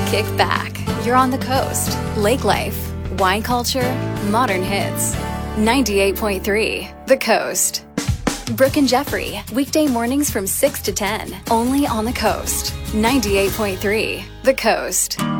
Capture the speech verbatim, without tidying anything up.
Kick back. You're on the coast. Lake life, wine culture, modern hits. ninety-eight point three The Coast. Brooke and Jeffrey, weekday mornings from six to ten, only on the coast. ninety-eight point three The Coast.